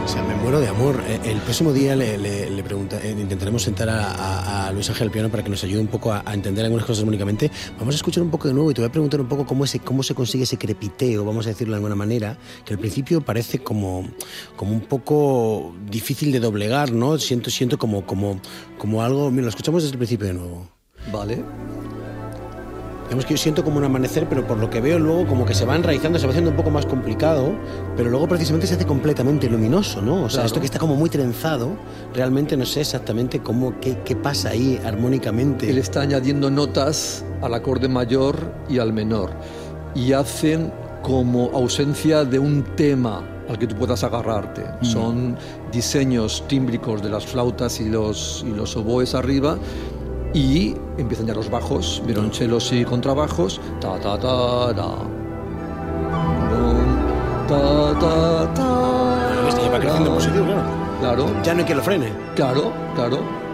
O sea, me muero de amor. El próximo día le intentaremos sentar a Luis Ángel al piano para que nos ayude un poco a entender algunas cosas armónicamente. Vamos a escuchar un poco de nuevo y te voy a preguntar un poco cómo se consigue ese crepiteo, vamos a decirlo de alguna manera, que al principio parece como un poco difícil de doblegar, ¿no? Siento como algo... Mira, lo escuchamos desde el principio de nuevo. Vale. Digamos que yo siento como un amanecer, pero por lo que veo luego como que se va enraizando, se va haciendo un poco más complicado, pero luego precisamente se hace completamente luminoso, ¿no? O sea, claro. Esto que está como muy trenzado, realmente no sé exactamente qué pasa ahí armónicamente. Él está añadiendo notas al acorde mayor y al menor y hacen como ausencia de un tema al que tú puedas agarrarte. Son diseños tímbricos de las flautas y los oboes arriba. Y empiezan ya los bajos, violonchelos y contrabajos. Ta ta ta ta. Ta ta ta. Ya va creciendo en positivo, claro. Claro. Ya no hay que lo frene. Claro.